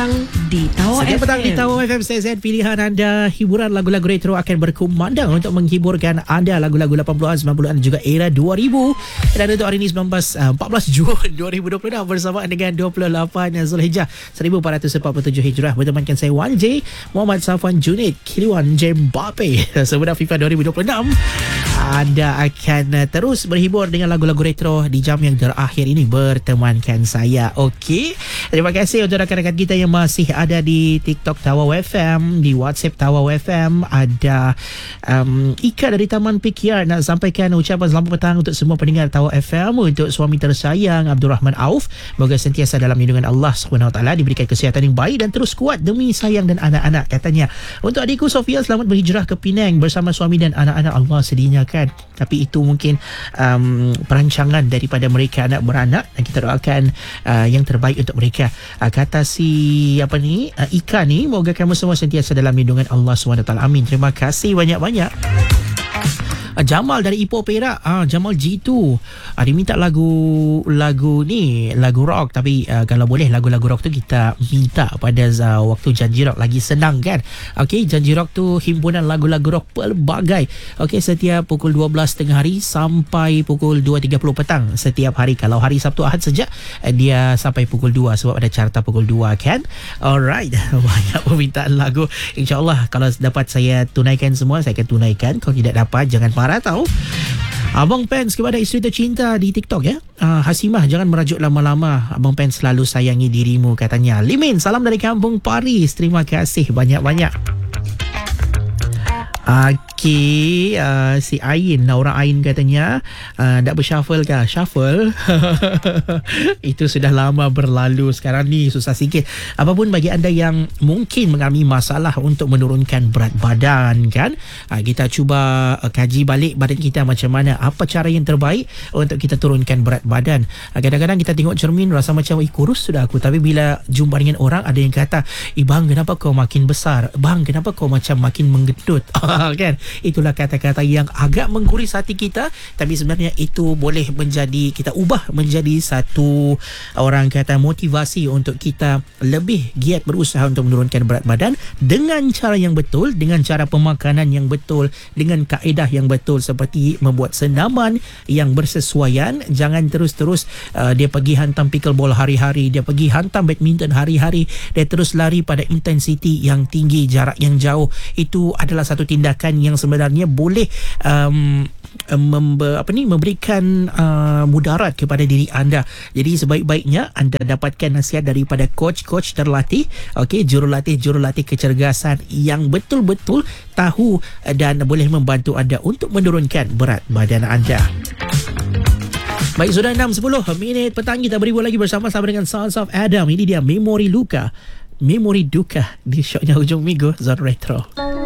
petang di Tawa Setiap FM. petang di Tawa FM Stesen pilihan anda. Hiburan lagu-lagu retro akan berkumandang untuk menghiburkan anda. Lagu-lagu 80-an, 90-an dan juga era 2000. Dan untuk hari ini 14 Jun 2026 bersama dengan 28 Zulhijjah 1447 Hijrah. Bertemankan saya Wan J, Muhammad Safwan Junid, Kiliwan J Mbappe. Sebenarnya FIFA 2026. Anda akan terus berhibur dengan lagu-lagu retro di jam yang terakhir ini bertemankan saya. Okey. Terima kasih untuk rakan-rakan kita yang masih ada di TikTok Tawa FM, di WhatsApp Tawa FM. Ada Ika dari Taman PKR nak sampaikan ucapan selamat petang untuk semua pendengar Tawa FM, untuk suami tersayang Abdul Rahman Auf. Moga sentiasa dalam lindungan Allah SWT, diberikan kesihatan yang baik dan terus kuat demi sayang dan anak-anak, katanya. Untuk adikku Sofia, selamat berhijrah ke Penang bersama suami dan anak-anak. Allah sedihnya kan, tapi itu mungkin perancangan daripada mereka anak beranak, dan kita doakan yang terbaik untuk mereka. Kata si Ika ni, moga kamu semua sentiasa dalam lindungan Allah SWT. Amin. Terima kasih banyak-banyak. Jamal dari Ipoh Perak, Jamal G2 dia minta lagu ni, lagu rock, tapi kalau boleh lagu-lagu rock tu kita minta pada waktu Janji Rock, lagi senang kan. Okey, Janji Rock tu himpunan lagu-lagu rock pelbagai. Okey, setiap pukul 12 tengah hari sampai pukul 2.30 petang setiap hari. Kalau hari Sabtu Ahad saja dia sampai pukul 2 sebab ada carta pukul 2 kan. Alright, banyak permintaan lagu. InsyaAllah kalau dapat saya tunaikan semua, saya akan tunaikan. Kalau tidak dapat, jangan marah tahu. Abang Pens kepada isteri tercinta di TikTok ya. Hasimah, jangan merajuk lama-lama. Abang Pens selalu sayangi dirimu, katanya. Limin, salam dari Kampung Paris. Terima kasih banyak-banyak. Okey, si Ain, orang Ain katanya tak bershuffle kah? Shuffle itu sudah lama berlalu, sekarang ni susah sikit. Apapun bagi anda yang mungkin mengalami masalah untuk menurunkan berat badan kan, kita cuba kaji balik badan kita macam mana, apa cara yang terbaik untuk kita turunkan berat badan. Kadang-kadang kita tengok cermin rasa macam kurus sudah aku, tapi bila jumpa dengan orang ada yang kata, bang kenapa kau makin besar, bang kenapa kau macam makin menggendut kan. Itulah kata-kata yang agak mengguris hati kita, tapi sebenarnya itu boleh menjadi, kita ubah menjadi satu, orang kata, motivasi untuk kita lebih giat berusaha untuk menurunkan berat badan dengan cara yang betul, dengan cara pemakanan yang betul, dengan kaedah yang betul, seperti membuat senaman yang bersesuaian. Jangan terus-terus dia pergi hantam pickleball hari-hari, dia pergi hantam badminton hari-hari, dia terus lari pada intensiti yang tinggi, jarak yang jauh. Itu adalah satu tindakan yang sebenarnya boleh memberikan mudarat kepada diri anda. Jadi sebaik-baiknya anda dapatkan nasihat daripada coach terlatih, okey, jurulatih kecergasan yang betul-betul tahu dan boleh membantu anda untuk menurunkan berat badan anda. Baik, sudah 6:10 minit petang, kita berhibur lagi bersama-sama dengan Sons of Adam. Ini dia Memori Duka di shocknya hujung minggu Zon Retro.